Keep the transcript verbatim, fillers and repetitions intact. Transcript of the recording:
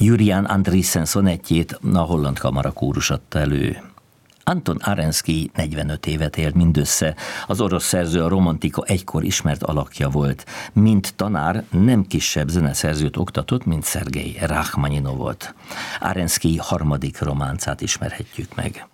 Jurián Andriessen szonettjét a holland kamarakórus adta elő. Anton Arenszkij negyvenöt évet élt mindössze, az orosz szerző a romantika egykor ismert alakja volt. Mint tanár nem kisebb zeneszerzőt oktatott, mint Szergej Rachmaninovot. Arenszkij harmadik románcát ismerhetjük meg.